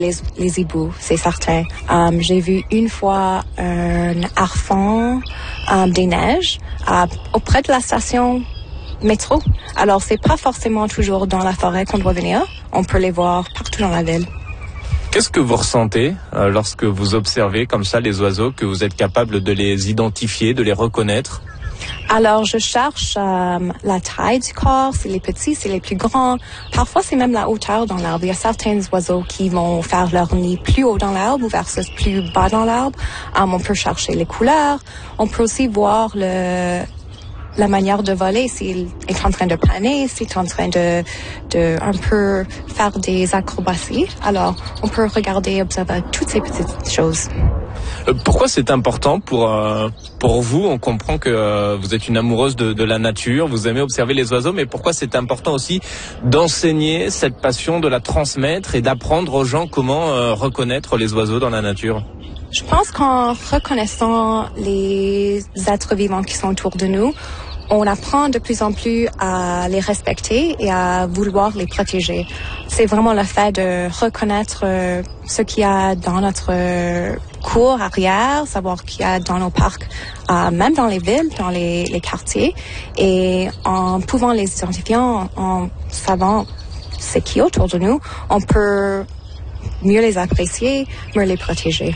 Les hiboux, c'est certain. J'ai vu une fois un harfang des neiges auprès de la station métro. Alors, c'est pas forcément toujours dans la forêt qu'on doit venir. On peut les voir partout dans la ville. Qu'est-ce que vous ressentez lorsque vous observez comme ça les oiseaux, que vous êtes capable de les identifier, de les reconnaître? Alors, je cherche la taille du corps, c'est les petits, c'est les plus grands. Parfois, c'est même la hauteur dans l'arbre. Il y a certains oiseaux qui vont faire leur nid plus haut dans l'arbre versus plus bas dans l'arbre. On peut chercher les couleurs. On peut aussi voir la manière de voler, s'il est en train de planer, s'il est en train de un peu faire des acrobaties. Alors, on peut regarder et observer toutes ces petites choses. Pourquoi c'est important pour vous? On comprend que vous êtes une amoureuse de la nature, vous aimez observer les oiseaux, mais pourquoi c'est important aussi d'enseigner cette passion, de la transmettre et d'apprendre aux gens comment reconnaître les oiseaux dans la nature? Je pense qu'en reconnaissant les êtres vivants qui sont autour de nous, on apprend de plus en plus à les respecter et à vouloir les protéger. C'est vraiment le fait de reconnaître ce qu'il y a dans notre cour arrière, savoir qu'il y a dans nos parcs, même dans les villes, dans les quartiers, et en pouvant les identifier, en savant ce qui est autour de nous, on peut mieux les apprécier, mieux les protéger.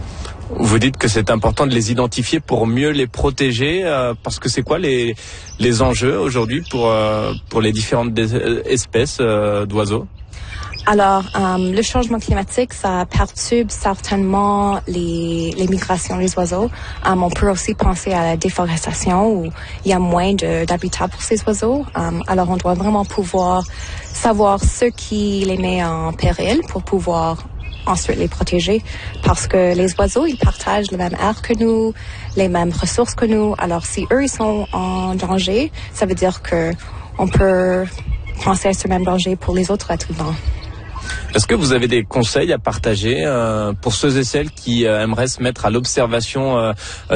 Vous dites que c'est important de les identifier pour mieux les protéger, parce que c'est quoi les enjeux aujourd'hui pour les différentes espèces d'oiseaux? Alors, le changement climatique, ça perturbe certainement les migrations des oiseaux. On peut aussi penser à la déforestation où il y a moins d'habitat pour ces oiseaux. Alors, on doit vraiment pouvoir savoir ce qui les met en péril pour pouvoir ensuite les protéger, parce que les oiseaux, ils partagent le même air que nous, les mêmes ressources que nous. Alors, si eux, ils sont en danger, ça veut dire que on peut penser à ce même danger pour les autres êtres vivants. Est-ce que vous avez des conseils à partager pour ceux et celles qui aimeraient se mettre à l'observation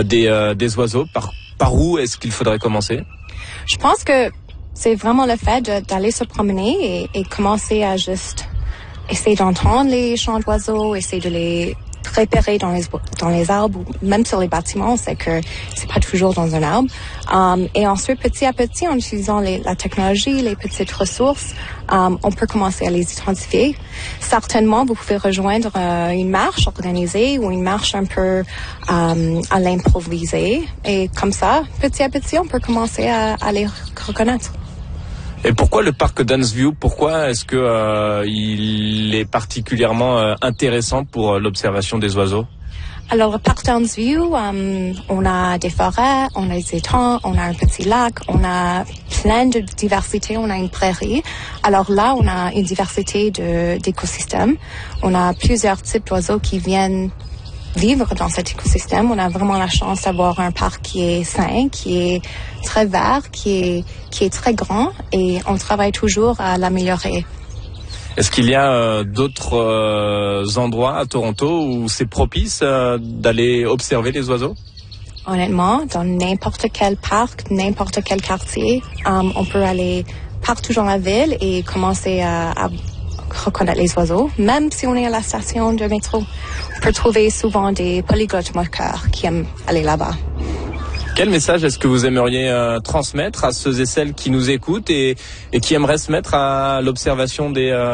des oiseaux? Par où est-ce qu'il faudrait commencer? Je pense que c'est vraiment le fait d'aller se promener et commencer à juste essayer d'entendre les chants d'oiseaux, essayer de les repérer dans les arbres, ou même sur les bâtiments, c'est que c'est pas toujours dans un arbre. Et ensuite, petit à petit, en utilisant la technologie, les petites ressources, on peut commencer à les identifier. Certainement, vous pouvez rejoindre une marche organisée ou une marche un peu à l'improviser. Et comme ça, petit à petit, on peut commencer à les reconnaître. Et pourquoi le parc Downsview? Pourquoi est-ce que il est particulièrement intéressant pour l'observation des oiseaux? Alors, le parc Downsview, on a des forêts, on a des étangs, on a un petit lac, on a plein de diversité, on a une prairie. Alors là, on a une diversité d'écosystèmes. On a plusieurs types d'oiseaux qui viennent vivre dans cet écosystème. On a vraiment la chance d'avoir un parc qui est sain, qui est très vert, qui est très grand, et on travaille toujours à l'améliorer. Est-ce qu'il y a d'autres endroits à Toronto où c'est propice d'aller observer les oiseaux? Honnêtement, dans n'importe quel parc, n'importe quel quartier, on peut aller partout dans la ville et commencer à reconnaître les oiseaux, même si on est à la station de métro. On peut trouver souvent des polyglottes moqueurs qui aiment aller là-bas. Quel message est-ce que vous aimeriez transmettre à ceux et celles qui nous écoutent et qui aimeraient se mettre à l'observation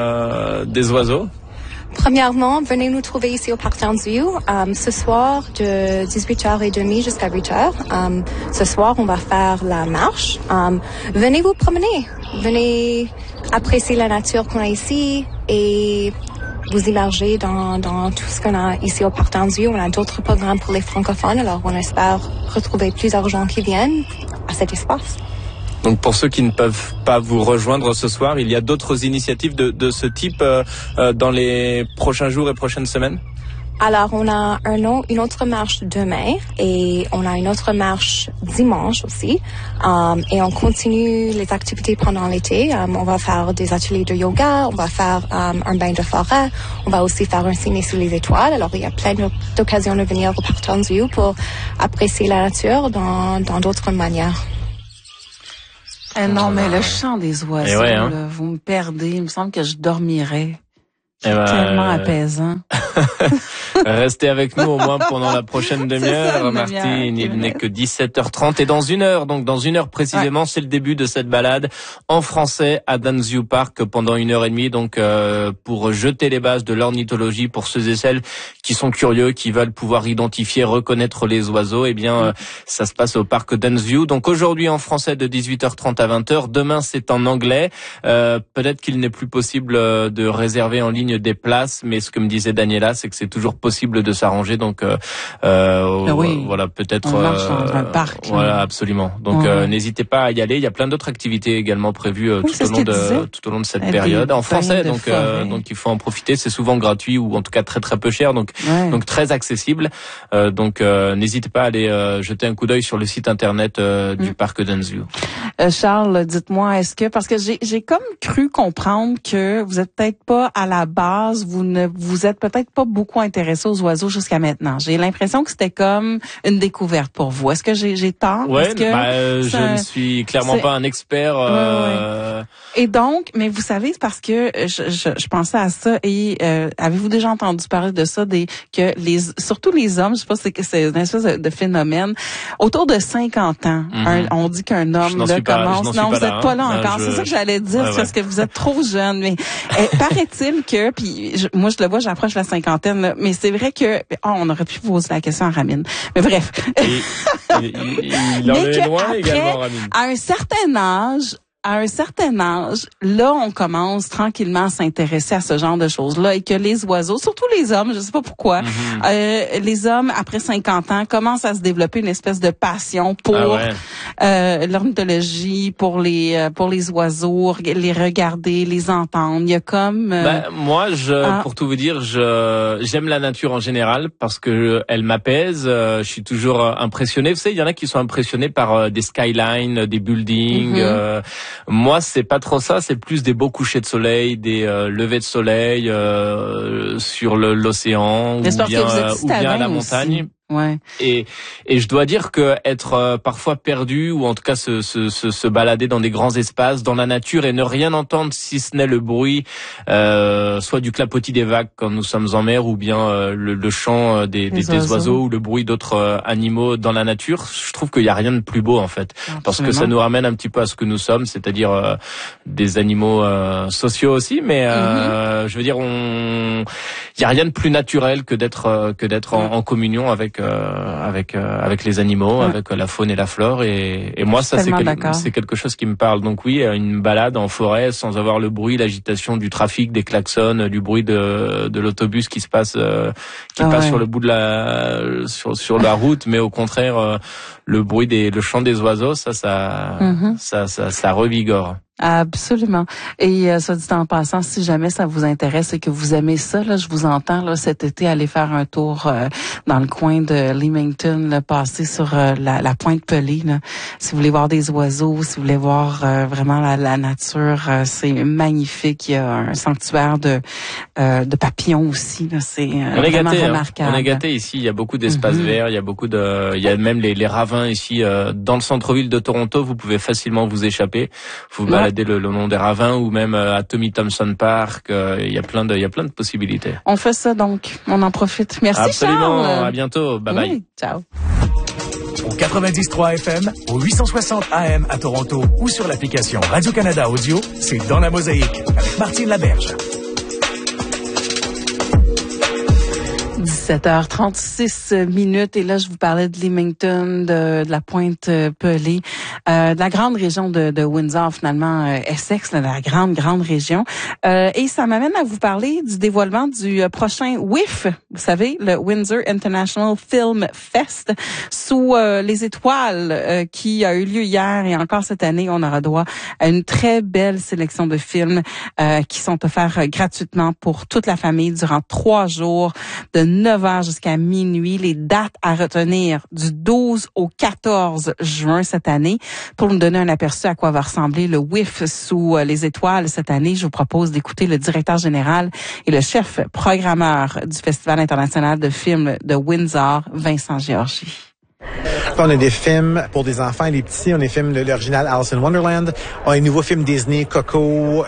des oiseaux? Premièrement, venez nous trouver ici au Parc Downsview ce soir de 18h30 jusqu'à 8h. Ce soir, on va faire la marche. Venez vous promener. Venez apprécier la nature qu'on a ici et vous immerger dans tout ce qu'on a ici au Parc Downsview. On a d'autres programmes pour les francophones, alors on espère retrouver plusieurs gens qui viennent à cet espace. Donc pour ceux qui ne peuvent pas vous rejoindre ce soir, il y a d'autres initiatives de ce type dans les prochains jours et prochaines semaines? Alors, on a une autre marche demain et on a une autre marche dimanche aussi. Et on continue les activités pendant l'été. On va faire des ateliers de yoga, on va faire un bain de forêt, on va aussi faire un ciné sous les étoiles. Alors, il y a plein d'occasions de venir au Parc Downsview pour apprécier la nature dans d'autres manières. Non, mais le chant des oiseaux, ouais, hein. là, vous me perdez. Il me semble que je dormirais. Tellement apaisant. Restez avec nous au moins pendant la prochaine demi-heure, Martine. Il n'est que 17h30 et dans une heure précisément, c'est le début de cette balade en français à Dance You Park pendant 1h30. Donc, pour jeter les bases de l'ornithologie pour ceux et celles qui sont curieux, qui veulent pouvoir identifier, reconnaître les oiseaux, eh bien, ça se passe au parc Dance View. Donc aujourd'hui en français de 18h30 à 20h. Demain, c'est en anglais. Peut-être qu'il n'est plus possible de réserver en ligne des places, mais ce que me disait Daniela, c'est que c'est toujours possible de s'arranger. Donc voilà, peut-être on marche dans un parc. Voilà, absolument. Donc n'hésitez pas à y aller. Il y a plein d'autres activités également prévues tout au long de cette période en français. Donc il faut en profiter. C'est souvent gratuit ou en tout cas très très peu cher. Donc très accessible. Donc n'hésitez pas à aller jeter un coup d'œil sur le site internet du parc Dance View. Charles, dites-moi, parce que j'ai comme cru comprendre que vous êtes peut-être pas à la base, vous êtes peut-être pas beaucoup intéressé aux oiseaux jusqu'à maintenant. J'ai l'impression que c'était comme une découverte pour vous. Est-ce que j'ai tort? Ouais, je ne suis clairement pas un expert. Et donc, mais vous savez, c'est parce que je pensais à ça et avez-vous déjà entendu parler de ça, surtout les hommes, je sais pas si c'est une espèce de phénomène, autour de 50 ans, on dit qu'un homme commence. Non, vous n'êtes pas là encore. C'est ça que j'allais dire, parce que vous êtes trop jeune. Mais paraît-il que, puis moi je le vois, j'approche la cinquantaine, là, mais c'est vrai que on aurait pu poser la question à Ramin. Mais bref. Il en est loin également, Ramin. À un certain âge, là, on commence tranquillement à s'intéresser à ce genre de choses-là et que les oiseaux, surtout les hommes, je sais pas pourquoi, les hommes, après 50 ans, commencent à se développer une espèce de passion pour l'ornithologie, pour les oiseaux, les regarder, les entendre. Il y a comme... moi, pour tout vous dire, j'aime la nature en général parce que elle m'apaise. Je suis toujours impressionné. Vous savez, il y en a qui sont impressionnés par des skylines, des buildings. Moi, c'est pas trop ça, c'est plus des beaux couchers de soleil, des levées de soleil sur l'océan ou bien à la montagne. Ouais. Et je dois dire que être parfois perdu ou en tout cas se balader dans des grands espaces, dans la nature et ne rien entendre si ce n'est le bruit, soit du clapotis des vagues quand nous sommes en mer ou bien le chant des oiseaux ou le bruit d'autres animaux dans la nature, je trouve qu'il y a rien de plus beau en fait. Absolument. Parce que ça nous ramène un petit peu à ce que nous sommes, c'est-à-dire des animaux sociaux aussi, mais je veux dire il y a rien de plus naturel que d'être en communion avec les animaux, avec la faune et la flore et moi ça c'est quelque chose qui me parle. Donc oui, une balade en forêt sans avoir le bruit, l'agitation du trafic, des klaxons, du bruit de l'autobus qui passe sur le bout de sur la route, mais au contraire le chant des oiseaux, ça revigore. Absolument. Et soit dit en passant, si jamais ça vous intéresse et que vous aimez ça, là, je vous entends là cet été aller faire un tour dans le coin de Leamington, là, passer sur la pointe Pelée. Là. Si vous voulez voir des oiseaux, si vous voulez voir vraiment la nature, c'est magnifique. Il y a un sanctuaire de papillons aussi. Là. C'est vraiment remarquable. On est gâtés ici. Il y a beaucoup d'espaces verts. Il y a même les ravins ici dans le centre-ville de Toronto. Vous pouvez facilement vous échapper. Vous balader le long des ravins ou même à Tommy Thompson Park. Il y a plein de possibilités. On fait ça donc. On en profite. Merci Absolument. Charles. À bientôt. Bye bye. Ciao. Au 90.3 FM, au 860 AM à Toronto ou sur l'application Radio-Canada Audio, c'est Dans la Mosaïque avec Martine Laberge. 17h36 et là je vous parlais de Leamington, de la pointe Pelée, de la grande région de Windsor finalement, Essex, la grande région. Et ça m'amène à vous parler du dévoilement du prochain WIF, vous savez, le Windsor International Film Fest sous les étoiles qui a eu lieu hier et encore cette année. On aura droit à une très belle sélection de films qui sont offerts gratuitement pour toute la famille durant 3 jours de 9h jusqu'à minuit. Les dates à retenir du 12 au 14 juin cette année. Pour nous donner un aperçu à quoi va ressembler le WIF sous les étoiles cette année, je vous propose d'écouter le directeur général et le chef programmeur du Festival international de films de Windsor, Vincent Géorgie. On a des films pour des enfants et des petits. On a des films de l'original Alice in Wonderland. On a un nouveau film Disney, Coco,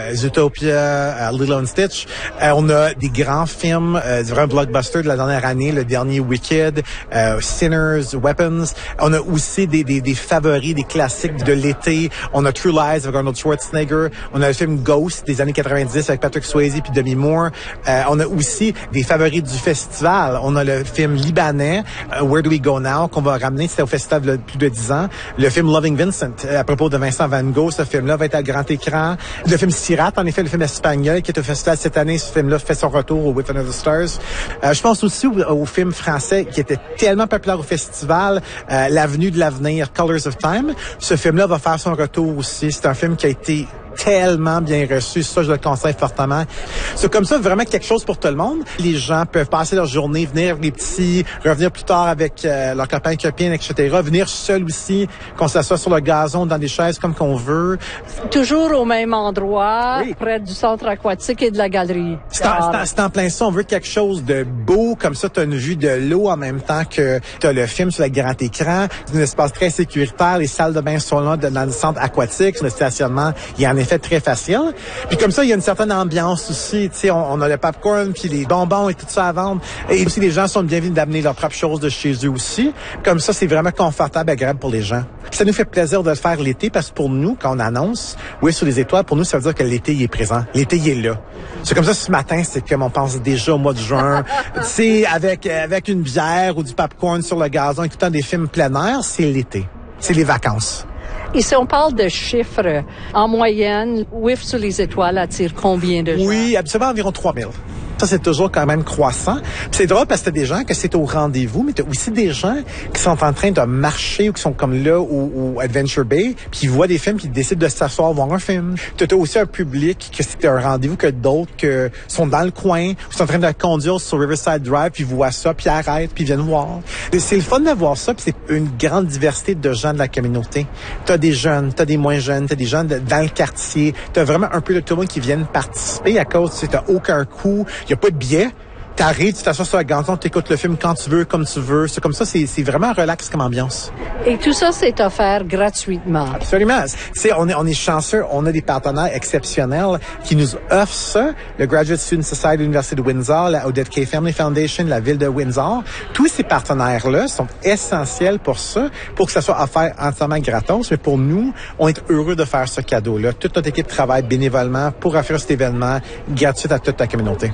Zootopia, Lilo and Stitch. On a des grands films, des vrais blockbusters de la dernière année, le dernier Wicked, Sinners, Weapons. On a aussi des favoris, des classiques de l'été. On a True Lies avec Arnold Schwarzenegger. On a le film Ghost des années 90 avec Patrick Swayze puis Demi Moore. On a aussi des favoris du festival. On a le film libanais, Where Do We Go Now, qu'on va ramener, c'était au festival de plus de 10 ans. Le film Loving Vincent, à propos de Vincent Van Gogh, ce film-là va être à grand écran. Le film Sirat, en effet, le film espagnol qui est au festival cette année, ce film-là fait son retour au With Under the Stars. Je pense aussi au film français qui était tellement populaire au festival, L'Avenue de l'avenir, Colors of Time. Ce film-là va faire son retour aussi. C'est un film qui a été tellement bien reçu. Ça, je le conseille fortement. C'est comme ça vraiment quelque chose pour tout le monde. Les gens peuvent passer leur journée, venir avec les petits, revenir plus tard avec leurs copains, copines, etc. Venir seul aussi, qu'on s'assoie sur le gazon, dans des chaises comme qu'on veut. Toujours au même endroit, oui, près du centre aquatique et de la galerie. C'est en plein ça. On veut quelque chose de beau. Comme ça, tu as une vue de l'eau en même temps que tu as le film sur le grand écran. C'est un espace très sécuritaire. Les salles de bain sont là dans le centre aquatique. Le stationnement, il y en est fait très facile. Puis comme ça, il y a une certaine ambiance aussi. Tu sais, on a le popcorn puis les bonbons et tout ça à vendre. Et aussi, les gens sont bienvenus d'amener leurs propres choses de chez eux aussi. Comme ça, c'est vraiment confortable et agréable pour les gens. Puis ça nous fait plaisir de le faire l'été parce que pour nous, quand on annonce oui sur les étoiles, pour nous, ça veut dire que l'été, il est présent. L'été, il est là. C'est comme ça, ce matin, c'est comme on pense déjà au mois de juin. Tu sais, avec une bière ou du popcorn sur le gazon, écoutant des films plein air, c'est l'été. C'est les vacances. Et si on parle de chiffres, en moyenne, WIF sur les étoiles attire combien de gens? Oui, absolument environ 3000. Ça, c'est toujours quand même croissant. Puis c'est drôle parce que t'as des gens que c'est au rendez-vous, mais t'as aussi des gens qui sont en train de marcher ou qui sont comme là ou Adventure Bay, puis ils voient des films puis ils décident de s'asseoir voir un film. T'as aussi un public que c'est un rendez-vous que d'autres que sont dans le coin, ou sont en train de conduire sur Riverside Drive, puis ils voient ça, puis ils arrêtent, puis ils viennent voir. Et c'est le fun de voir ça, puis c'est une grande diversité de gens de la communauté. T'as des jeunes, t'as des moins jeunes, t'as des gens dans le quartier, t'as vraiment un peu de tout le monde qui viennent participer à cause, tu sais, t'as aucun coût. Il n'y a pas de billets. T'arrives, tu t'assois sur le gazon, t'écoutes le film quand tu veux, comme tu veux. C'est comme ça, c'est vraiment relax comme ambiance. Et tout ça, c'est offert gratuitement. Absolument. On est chanceux. On a des partenaires exceptionnels qui nous offrent ça. Le Graduate Student Society de l'Université de Windsor, la Odette K. Family Foundation, la Ville de Windsor. Tous ces partenaires-là sont essentiels pour ça, pour que ça soit offert entièrement gratos. Mais pour nous, on est heureux de faire ce cadeau-là. Toute notre équipe travaille bénévolement pour offrir cet événement gratuit à toute la communauté.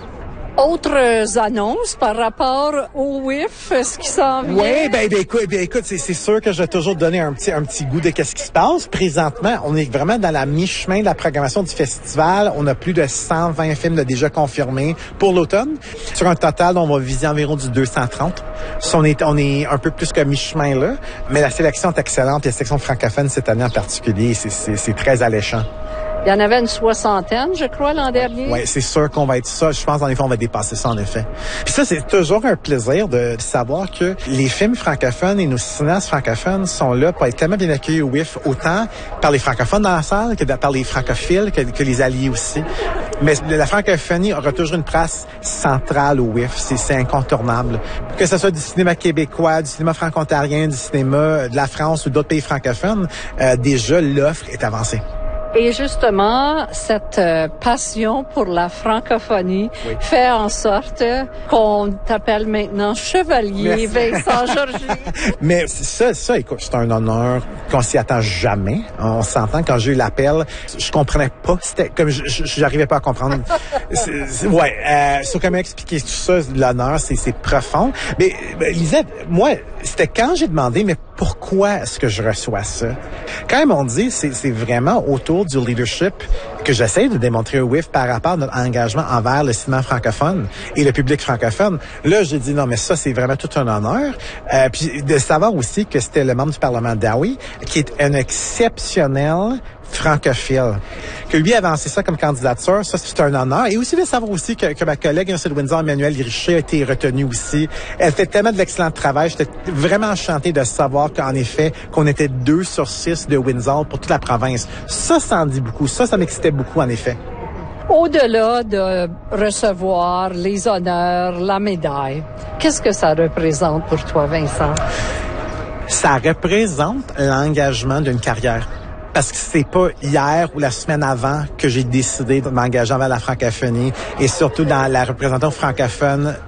Autres annonces par rapport au WIF, ce qui s'en vient? Oui, ben écoute, c'est sûr que je vais toujours donner un petit goût de qu'est-ce qui se passe. Présentement, on est vraiment dans la mi-chemin de la programmation du festival. On a plus de 120 films déjà confirmés pour l'automne. Sur un total, on va viser environ du 230. On est un peu plus que mi-chemin là, mais la sélection est excellente. La sélection francophone cette année en particulier, c'est très alléchant. Il y en avait une 60aine, je crois, l'an dernier. Oui, c'est sûr qu'on va être ça. Je pense, en effet, on va dépasser ça, en effet. Puis ça, c'est toujours un plaisir de savoir que les films francophones et nos cinéastes francophones sont là pour être tellement bien accueillis au WIF, autant par les francophones dans la salle que par les francophiles, que les alliés aussi. Mais la francophonie aura toujours une place centrale au WIF. C'est incontournable. Que ce soit du cinéma québécois, du cinéma franco-ontarien, du cinéma de la France ou d'autres pays francophones, déjà, l'offre est avancée. Et justement, cette passion pour la francophonie fait en sorte qu'on t'appelle maintenant Chevalier Vincent Georgie. Mais ça, écoute, c'est un honneur qu'on s'y attend jamais. On s'entend, quand j'ai eu l'appel, je comprenais pas. C'était comme j'arrivais pas à comprendre. Sur comment expliquer tout ça, l'honneur, c'est profond. Mais Lisette, moi, c'était quand j'ai demandé, mais pourquoi est-ce que je reçois ça? Quand ils m'ont dit, c'est vraiment autour du leadership que j'essaie de démontrer au WIF par rapport à notre engagement envers le cinéma francophone et le public francophone. Là, j'ai dit non, mais ça, c'est vraiment tout un honneur. Puis de savoir aussi que c'était le membre du Parlement d'Owie, qui est un exceptionnel francophile. Que lui a avancé ça comme candidature, ça c'est un honneur. Et aussi de savoir aussi que ma collègue de Windsor, Emmanuelle Richer, a été retenue aussi. Elle fait tellement de l'excellent travail. J'étais vraiment enchanté de savoir qu'en effet, qu'on était 2 sur 6 de Windsor pour toute la province. Ça en dit beaucoup. Ça m'excitait beaucoup en effet. Au-delà de recevoir les honneurs, la médaille, qu'est-ce que ça représente pour toi, Vincent? Ça représente l'engagement d'une carrière. Parce que c'est pas hier ou la semaine avant que j'ai décidé de m'engager envers la francophonie et surtout dans la représentation francophone